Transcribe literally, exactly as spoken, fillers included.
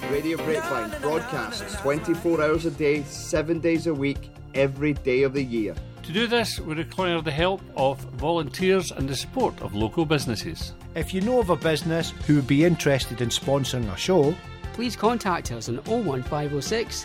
Radio Grapevine broadcasts twenty-four hours a day, seven days a week, every day of the year. To do this, we require the help of volunteers and the support of local businesses. If you know of a business who would be interested in sponsoring our show, please contact us on oh one five oh six,